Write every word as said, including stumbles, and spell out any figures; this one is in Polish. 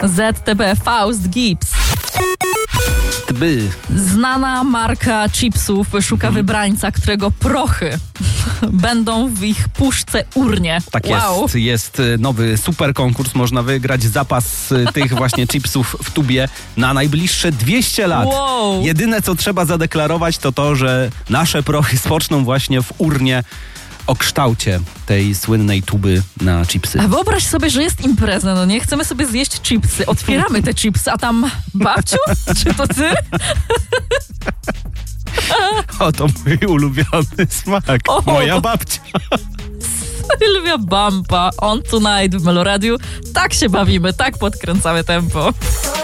Z T B Faust Gibbs. By. Znana marka chipsów szuka hmm. wybrańca, którego prochy będą w ich puszce urnie. Tak wow. jest. Jest nowy super konkurs. Można wygrać zapas tych właśnie chipsów w tubie na najbliższe dwieście lat. Wow. Jedyne, co trzeba zadeklarować, to to, że nasze prochy spoczną właśnie w urnie o kształcie tej słynnej tuby na chipsy. A wyobraź sobie, że jest impreza, no nie? Chcemy sobie zjeść chipsy. Otwieramy te chipsy, a tam babciu? Czy to ty? O, to mój ulubiony smak. O. Moja babcia. Sylwia Bampa, On Tonight w Meloradiu. Tak się bawimy, tak podkręcamy tempo.